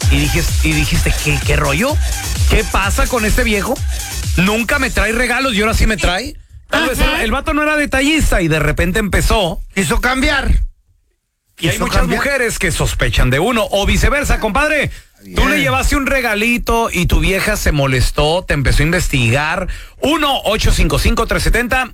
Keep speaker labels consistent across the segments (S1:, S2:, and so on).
S1: y dijiste, ¿qué rollo? ¿Qué pasa con este viejo? Nunca me trae regalos y ahora sí me trae. Tal vez el vato no era detallista y de repente
S2: quiso cambiar.
S1: Y hay muchas mujeres que sospechan de uno, o viceversa, compadre. Bien. Tú le llevaste un regalito y tu vieja se molestó, te empezó a investigar. 1-855-370-3100.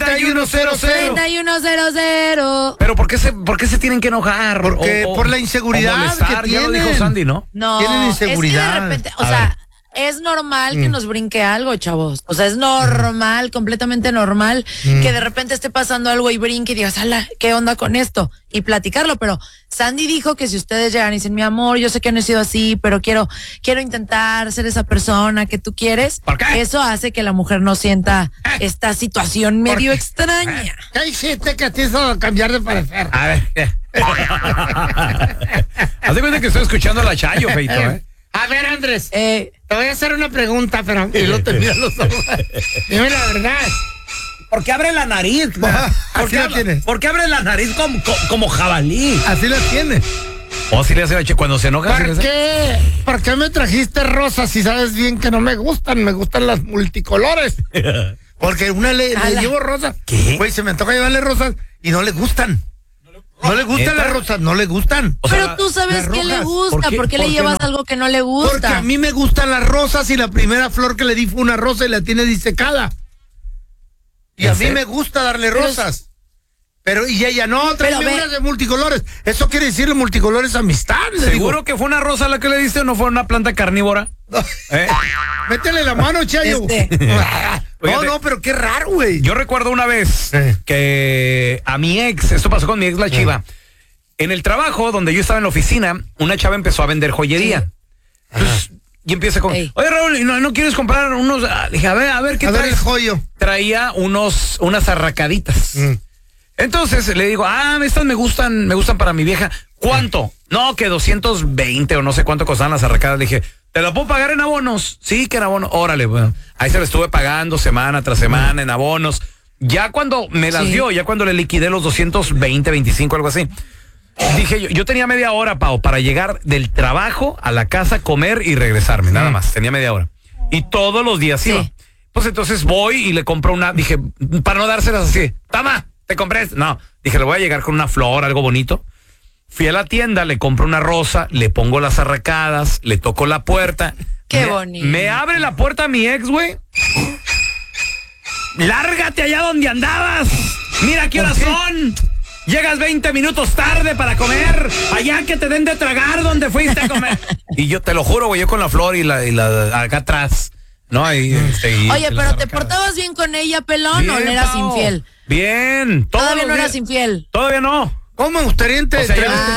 S3: 3100.
S1: Pero ¿por qué se tienen que enojar?
S2: Porque por la inseguridad que tienen.
S1: Ya lo dijo Sandy, ¿no?
S3: No,
S2: tienen inseguridad.
S3: Es que de repente, es normal que nos brinque algo, chavos. O sea, es normal, completamente normal, que de repente esté pasando algo y brinque y digas, ala, ¿qué onda con esto? Y platicarlo, pero Sandy dijo que si ustedes llegan y dicen, mi amor, yo sé que no he sido así, pero quiero intentar ser esa persona que tú quieres.
S1: ¿Por qué?
S3: Eso hace que la mujer no sienta esta situación medio extraña.
S2: ¿Qué hiciste que te hizo cambiar de parecer?
S1: A ver, ¿qué? Haz de cuenta que estoy escuchando a la Chayo, Feito, ¿eh?
S2: A ver, Andrés, te voy a hacer una pregunta, pero y lo te mira los ojos. Dime la verdad.
S1: ¿Por qué abre la nariz? ¿Por qué abre la nariz como jabalí?
S2: Así la tiene.
S1: ¿O si le hace cuando se enoja?
S2: ¿Por qué me trajiste rosas si sabes bien que no me gustan? Me gustan las multicolores. Porque una le llevo rosas.
S1: ¿Qué?
S2: Güey, se me toca llevarle rosas y no le gustan. No le gustan las rosas, no le gustan.
S1: O sea,
S3: pero tú sabes qué le gusta, ¿por qué le llevas algo que no le gusta?
S2: Porque a mí me gustan las rosas y la primera flor que le di fue una rosa y la tiene disecada. Y a mí me gusta darle rosas. Y ella no, tráeme unas de multicolores. Eso quiere decirle multicolores amistad.
S1: ¿Seguro que fue una rosa la que le diste o no fue una planta carnívora?
S2: Métele la mano, Chayo. No, pero qué raro, güey.
S1: Yo recuerdo una vez que a mi ex, esto pasó con mi ex, la Chiva, en el trabajo donde yo estaba en la oficina, una chava empezó a vender joyería. Entonces, y empieza con, oye, Raúl, ¿no quieres comprar unos? Dije, a ver, ¿qué traes?
S2: El joyo.
S1: Traía unas arracaditas. Entonces le digo, estas me gustan para mi vieja. ¿Cuánto? No, que 220 o no sé cuánto costaban las arracadas. Le dije, ¿te la puedo pagar en abonos? Sí, que en abonos. Órale, bueno. Ahí se la estuve pagando semana tras semana en abonos. Ya cuando me las dio, ya cuando le liquidé los 220, 25, algo así. Dije, yo tenía media hora, Pau, para llegar del trabajo a la casa, comer y regresarme, nada más. Tenía media hora. Y todos los días iba. Pues entonces voy y le compro dije, para no dárselas así, toma, te compré esto. No, dije, le voy a llegar con una flor, algo bonito. Fui a la tienda, le compro una rosa, le pongo las arracadas, le toco la puerta.
S3: Qué bonito.
S1: Me abre la puerta mi ex, güey. Lárgate allá donde andabas. Mira qué horas son. Llegas 20 minutos tarde para comer. Allá que te den de tragar donde fuiste a comer. Y yo te lo juro, güey, yo con la flor y la acá atrás. No,
S3: oye, pero ¿te portabas bien con ella, pelón, bien, o le eras infiel?
S1: Bien.
S3: Todavía no eras infiel.
S1: Todavía no.
S2: ¿Cómo me gustaría